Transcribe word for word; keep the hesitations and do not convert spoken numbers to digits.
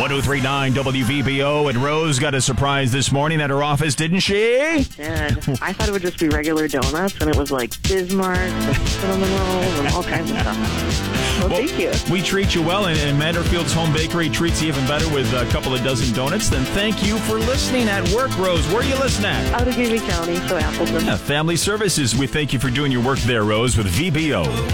oh three point nine W V B O, and Rose got a surprise this morning at her office, didn't she? Did. I thought it would just be regular donuts, and it was like Bismarck, and cinnamon rolls, and all kinds of stuff. Well, Well, thank you. We treat you well, and, and Manderfield's Home Bakery treats you even better with a couple of dozen donuts. Then thank you for listening at work, Rose. Where are you listening at? Outagamie County, so Appleton. Yeah, Family Services. We thank you for doing your work there, Rose, with V B O.